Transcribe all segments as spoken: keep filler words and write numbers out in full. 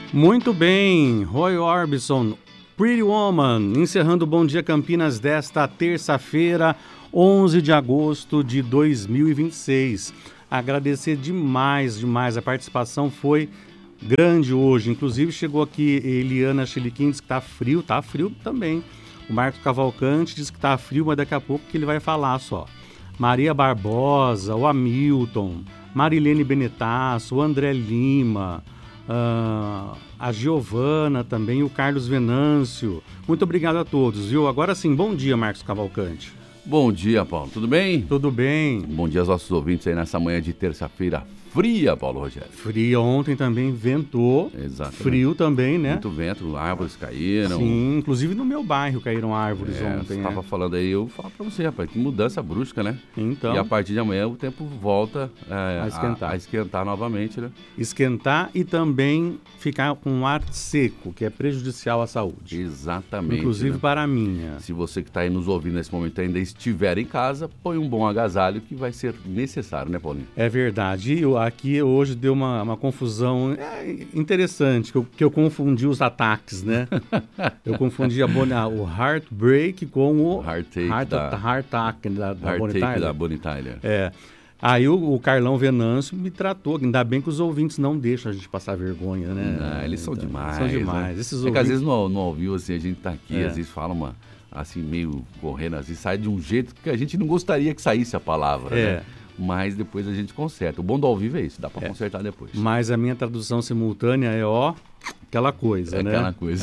Muito bem, Roy Orbison, Pretty Woman, encerrando o Bom Dia Campinas desta terça-feira, onze de agosto de dois mil e vinte e seis. Agradecer demais, demais, a participação foi grande hoje, inclusive chegou aqui Eliana Chiliquim, diz que tá frio, tá frio também. O Marcos Cavalcante diz que tá frio, mas daqui a pouco que ele vai falar só. Maria Barbosa, o Hamilton, Marilene Benetasso, o André Lima... Uh, a Giovana também, o Carlos Venâncio. Muito obrigado a todos, viu? Agora sim, bom dia, Marcos Cavalcante. Bom dia, Paulo. Tudo bem? Tudo bem. Bom dia aos nossos ouvintes aí nessa manhã de terça-feira fria, Paulo Rogério. Fria, ontem também ventou. Exatamente. Frio também, né? Muito vento, árvores caíram. Sim, inclusive no meu bairro caíram árvores é, ontem. Você estava é. falando aí, eu falo pra você, rapaz, que mudança brusca, né? Então. E a partir de amanhã o tempo volta é, a, esquentar. A, a esquentar novamente, né? Esquentar e também ficar com um ar seco, que é prejudicial à saúde. Exatamente. Inclusive né? para a minha. Se você que está aí nos ouvindo nesse momento ainda estiver em casa, põe um bom agasalho que vai ser necessário, né, Paulinho? É verdade. E eu, aqui hoje deu uma, uma confusão é, interessante, que eu, que eu confundi os ataques, né? Eu confundi a Bonnie, o Heartbreak com o Heartache Heart, da, Heartache da, da Bonnie Tyler. da Bonnie Tyler. É. Aí o, o Carlão Venâncio me tratou, ainda bem que os ouvintes não deixam a gente passar vergonha, né? Não, eles são então, demais. São demais. Né? Esses é ouvintes... que às vezes não, não ouviu, assim, a gente tá aqui, é. às vezes fala uma, assim, meio correndo, assim, sai de um jeito que a gente não gostaria que saísse a palavra, é. né? Mas depois a gente conserta. O bom do ao vivo é isso, dá para é. consertar depois. Mas a minha tradução simultânea é, ó, aquela coisa, é né? Aquela coisa.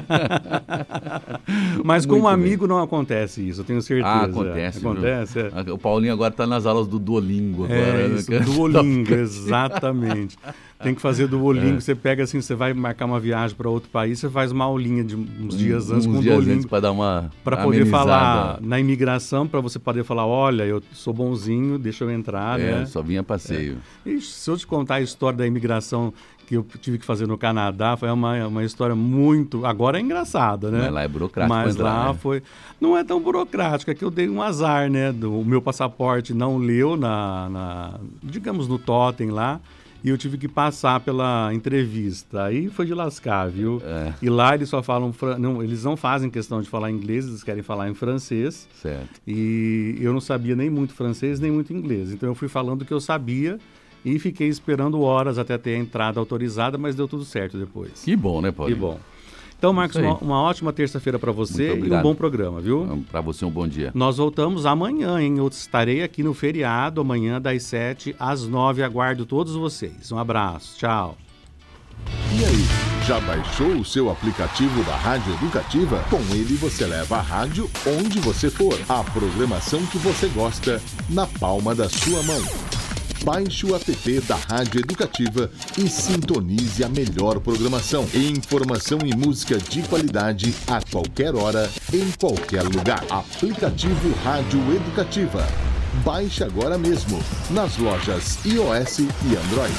Mas com um amigo bem. Não acontece isso, eu tenho certeza. Ah, acontece. Acontece. É. O Paulinho agora está nas aulas do Duolingo. Agora, é, isso, né? Duolingo, exatamente. Tem que fazer Duolingo, é. Você pega assim, você vai marcar uma viagem para outro país, você faz uma aulinha de uns dias antes uns com o dias Duolingo. Para dar uma Para poder falar na imigração, para você poder falar, olha, eu sou bonzinho, deixa eu entrar, é, né? Só vinha passeio. É. E se eu te contar a história da imigração que eu tive que fazer no Canadá, foi uma, uma história muito... Agora é engraçada, né? Mas lá é burocrático. Mas entrar, lá né? foi... Não é tão burocrático, é que eu dei um azar, né? Do, o meu passaporte não leu na, na... digamos, no totem lá. E eu tive que passar pela entrevista. Aí foi de lascar, viu? É. E lá eles só falam... Não, eles não fazem questão de falar inglês, eles querem falar em francês. Certo. E eu não sabia nem muito francês, nem muito inglês. Então eu fui falando o que eu sabia e fiquei esperando horas até ter a entrada autorizada, mas deu tudo certo depois. Que bom, né, Paulinho? Que bom. Então, Marcos, uma, uma ótima terça-feira para você e um bom programa, viu? Para você um bom dia. Nós voltamos amanhã, hein? Eu estarei aqui no feriado, amanhã das sete às nove. Aguardo todos vocês. Um abraço. Tchau. E aí, já baixou o seu aplicativo da Rádio Educativa? Com ele você leva a rádio onde você for. A programação que você gosta na palma da sua mão. Baixe o app da Rádio Educativa e sintonize a melhor programação. Informação e música de qualidade a qualquer hora, em qualquer lugar. Aplicativo Rádio Educativa. Baixe agora mesmo nas lojas iOS e Android.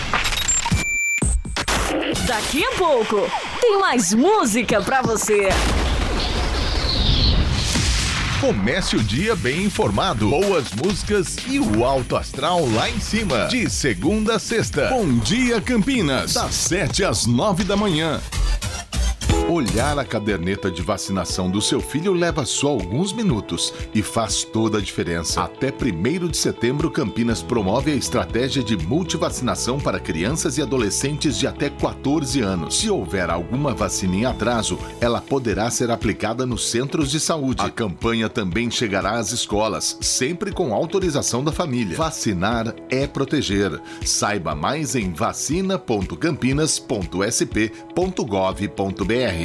Daqui a pouco tem mais música pra você. Comece o dia bem informado, boas músicas e o alto astral lá em cima. De segunda a sexta. Bom Dia Campinas, das sete às nove da manhã. Olhar a caderneta de vacinação do seu filho leva só alguns minutos e faz toda a diferença. Até primeiro de setembro, Campinas promove a estratégia de multivacinação para crianças e adolescentes de até quatorze anos. Se houver alguma vacina em atraso, ela poderá ser aplicada nos centros de saúde. A campanha também chegará às escolas, sempre com autorização da família. Vacinar é proteger. Saiba mais em vacina ponto campinas ponto s p ponto gov ponto b r.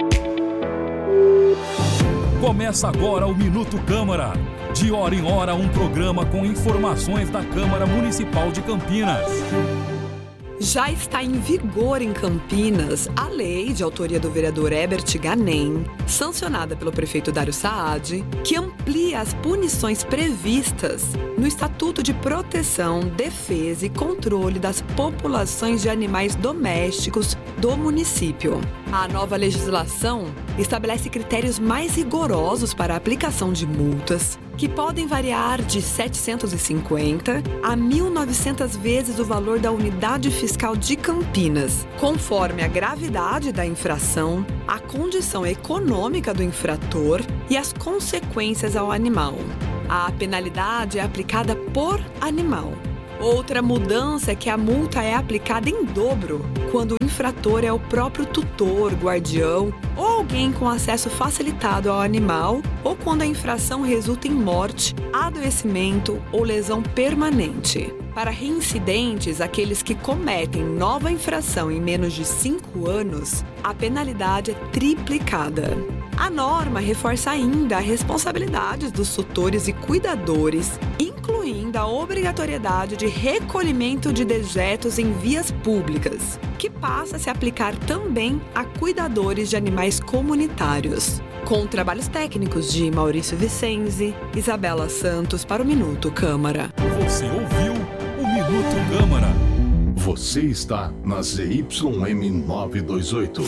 Começa agora o Minuto Câmara. De hora em hora, um programa com informações da Câmara Municipal de Campinas. Já está em vigor em Campinas a lei de autoria do vereador Herbert Ganem, sancionada pelo prefeito Dário Saad, que amplia as punições previstas no Estatuto de Proteção, Defesa e Controle das Populações de Animais Domésticos do município. A nova legislação estabelece critérios mais rigorosos para a aplicação de multas, que podem variar de setecentos e cinquenta a mil e novecentas vezes o valor da unidade fiscal de Campinas, conforme a gravidade da infração, a condição econômica do infrator e as consequências ao animal. A penalidade é aplicada por animal. Outra mudança é que a multa é aplicada em dobro quando o infrator é o próprio tutor, guardião ou alguém com acesso facilitado ao animal ou quando a infração resulta em morte, adoecimento ou lesão permanente. Para reincidentes, aqueles que cometem nova infração em menos de cinco anos, a penalidade é triplicada. A norma reforça ainda as responsabilidades dos tutores e cuidadores, incluindo a obrigatoriedade de recolhimento de dejetos em vias públicas, que passa a se aplicar também a cuidadores de animais comunitários. Com trabalhos técnicos de Maurício Vicenzi, Isabela Santos para o Minuto Câmara. Você ouviu o Minuto Câmara. Você está na Z Y M novecentos e vinte e oito.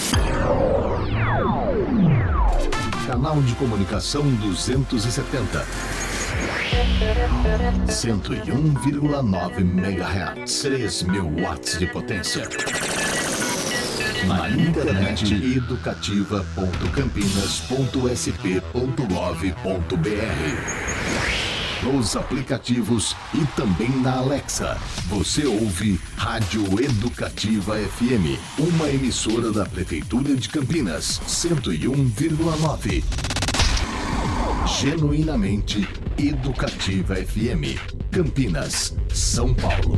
Canal de comunicação duzentos e setenta. cento e um vírgula nove megahertz. três mil watts de potência. Na internet educativa ponto campinas ponto s p ponto gov ponto b r. Nos aplicativos e também na Alexa. Você ouve Rádio Educativa F M, uma emissora da Prefeitura de Campinas, cento e um vírgula nove. Genuinamente Educativa F M, Campinas, São Paulo.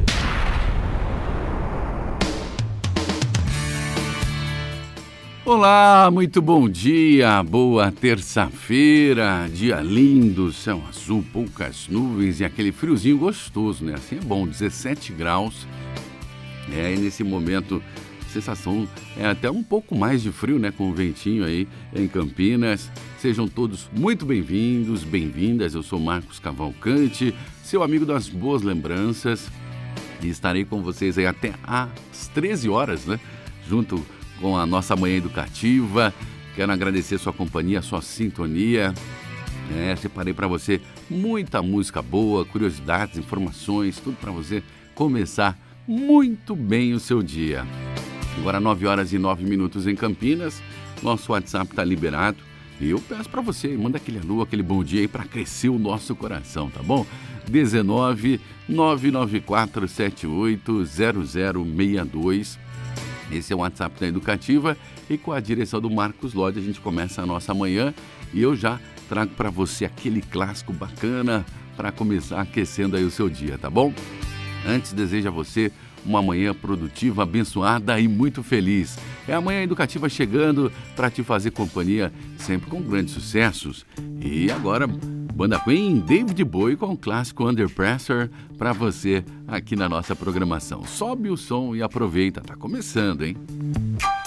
Olá, muito bom dia, boa terça-feira, dia lindo, céu azul, poucas nuvens e aquele friozinho gostoso, né? Assim é bom, dezessete graus, é, e nesse momento a sensação é até um pouco mais de frio, né? Com o ventinho aí em Campinas. Sejam todos muito bem-vindos, bem-vindas, eu sou Marcos Cavalcante, seu amigo das boas lembranças, e estarei com vocês aí até às treze horas, né? Junto com a nossa manhã educativa. Quero agradecer a sua companhia, a sua sintonia. É, separei para você muita música boa, curiosidades, informações, tudo para você começar muito bem o seu dia. Agora nove horas e nove minutos em Campinas, nosso WhatsApp está liberado e eu peço para você, manda aquele alô, aquele bom dia aí para crescer o nosso coração, tá bom? dezenove, nove nove quatro sete oito, zero zero seis dois. Esse é o WhatsApp da Educativa e com a direção do Marcos Lodi a gente começa a nossa manhã e eu já trago para você aquele clássico bacana para começar aquecendo aí o seu dia, tá bom? Antes, desejo a você uma manhã produtiva, abençoada e muito feliz. É a Manhã Educativa chegando para te fazer companhia sempre com grandes sucessos. E agora, Banda Queen, David Bowie com o clássico Under Pressure para você aqui na nossa programação. Sobe o som e aproveita, tá começando, hein?